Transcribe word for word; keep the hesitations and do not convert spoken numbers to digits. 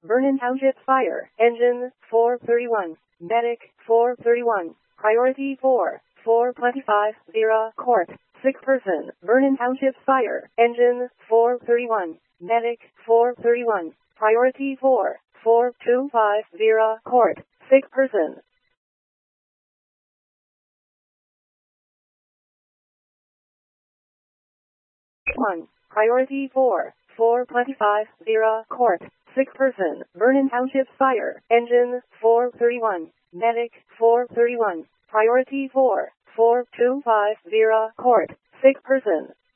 Vernon Township Fire Engine four thirty-one. Medic four thirty-one. Priority four. four twenty-five, Vera Court. Sick person. Vernon Township Fire Engine four thirty-one. Medic four thirty-one. Priority four. four twenty-five, Vera Court. Sick person. one. Priority four. four twenty-five, Vera Court. Sick person. Vernon Township Fire Engine four thirty-one. Medic four thirty-one. Priority four. four twenty-five, Vera Court. Sick person.